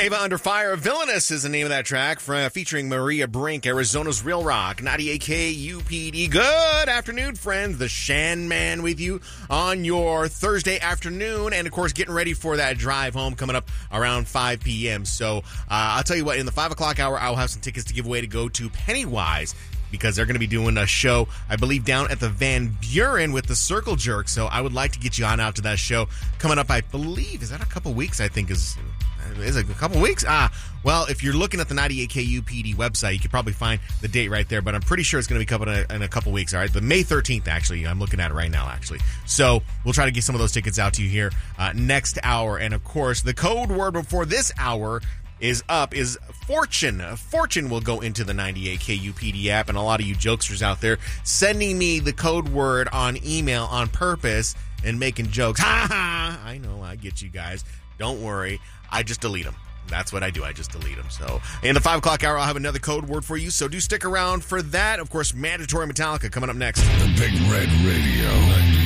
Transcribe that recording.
Ava Under Fire. Villainous is the name of that track featuring Maria Brink, Arizona's Real Rock, 98K UPD. Good afternoon, friends. The Shan Man with you on your Thursday afternoon. And, of course, getting ready for that drive home coming up around 5 p.m. So I'll tell you what, in the 5 o'clock hour, I'll have some tickets to give away to go to Pennywise, because they're going to be doing a show, I believe, down at the Van Buren with the Circle Jerk. So I would like to get you on out to that show coming up, I believe. Is that a couple weeks, I think? Is it a couple weeks? Well, if you're looking at the 98K UPD website, you could probably find the date right there. But I'm pretty sure it's going to be coming in a couple weeks, all right? The May 13th, actually. I'm looking at it right now, actually. So we'll try to get some of those tickets out to you here next hour. And, of course, the code word before this hour is Fortune. Fortune will go into the 98K UPD app, and a lot of you jokesters out there sending me the code word on email on purpose and making jokes. Ha ha! I know, I get you guys. Don't worry. I just delete them. That's what I do. I just delete them. So in the 5 o'clock hour, I'll have another code word for you. So do stick around for that. Of course, Mandatory Metallica coming up next. The Big Red Radio.